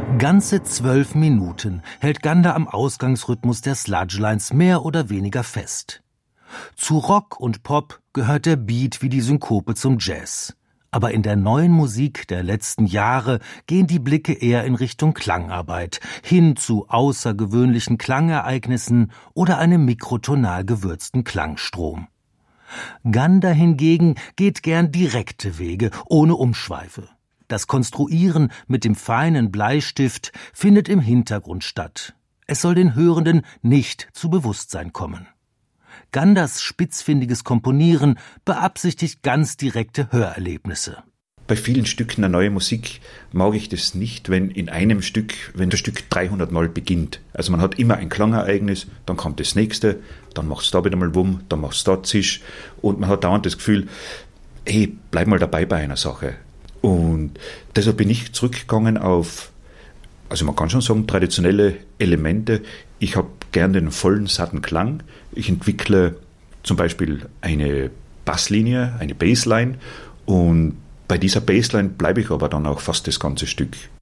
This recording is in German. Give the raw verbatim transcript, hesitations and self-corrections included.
Ganze zwölf Minuten hält Gander am Ausgangsrhythmus der Sludge-Lines mehr oder weniger fest. Zu Rock und Pop gehört der Beat wie die Synkope zum Jazz. Aber in der neuen Musik der letzten Jahre gehen die Blicke eher in Richtung Klangarbeit, hin zu außergewöhnlichen Klangereignissen oder einem mikrotonal gewürzten Klangstrom. Gander hingegen geht gern direkte Wege, ohne Umschweife. Das Konstruieren mit dem feinen Bleistift findet im Hintergrund statt. Es soll den Hörenden nicht zu Bewusstsein kommen. Ganders spitzfindiges Komponieren beabsichtigt ganz direkte Hörerlebnisse. Bei vielen Stücken der neuen Musik mag ich das nicht, wenn in einem Stück, wenn das Stück dreihundert Mal beginnt. Also man hat immer ein Klangereignis, dann kommt das nächste, dann macht es da wieder mal Wumm, dann macht es da Zisch und man hat dauernd das Gefühl, hey, bleib mal dabei bei einer Sache. Und deshalb bin ich zurückgegangen auf, also man kann schon sagen, traditionelle Elemente. Ich habe gern den vollen, satten Klang. Ich entwickle zum Beispiel eine Basslinie, eine Bassline und bei dieser Bassline bleibe ich aber dann auch fast das ganze Stück.